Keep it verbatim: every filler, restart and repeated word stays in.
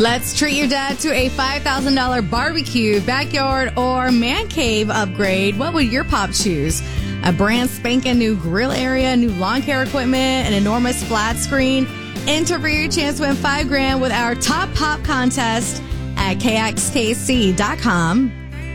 Let's treat your dad to a five thousand dollars barbecue, backyard, or man cave upgrade. What would your pop choose? A brand spanking new grill area, new lawn care equipment, an enormous flat screen. Enter for your chance to win five grand with our Top Pop contest at K X K C dot com.